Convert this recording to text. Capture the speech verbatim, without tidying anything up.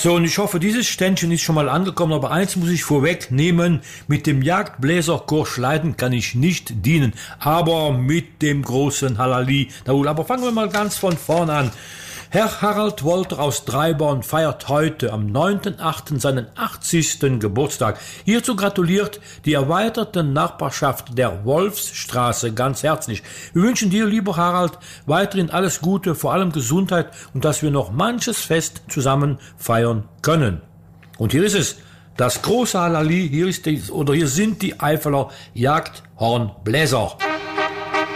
So, und ich hoffe, dieses Ständchen ist schon mal angekommen, aber eins muss ich vorwegnehmen, mit dem Jagdbläserchor Schleiden kann ich nicht dienen, aber mit dem großen Halali. Na wohl, aber fangen wir mal ganz von vorne an. Herr Harald Wolter aus Dreiborn feiert heute am neunten achten seinen achtzigsten Geburtstag. Hierzu gratuliert die erweiterte Nachbarschaft der Wolfsstraße ganz herzlich. Wir wünschen dir, lieber Harald, weiterhin alles Gute, vor allem Gesundheit und dass wir noch manches Fest zusammen feiern können. Und hier ist es, das große Halali, hier ist die, oder hier sind die Eifeler Jagdhornbläser.